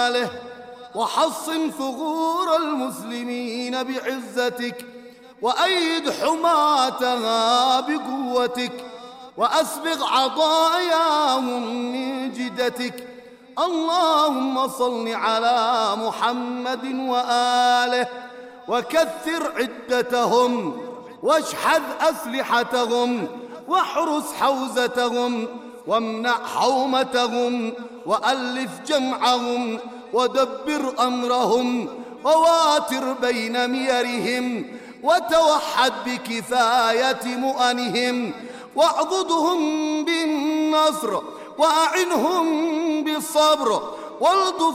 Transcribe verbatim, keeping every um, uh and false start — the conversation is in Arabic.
وحصن ثغور المسلمين بعزتك، وأيد حماتها بقوتك، وأسبغ عطاياهم من جدتك. اللهم صل على محمد وآله، وكثر عدتهم، واشحذ أسلحتهم، واحرس حوزتهم، وامنع حومتهم، وألف جمعهم، ودبر أمرهم، وواتر بين ميرهم، وتوحد بكفاية مؤنهم، واعضدهم بالنصر، وأعنهم بالصبر، والطف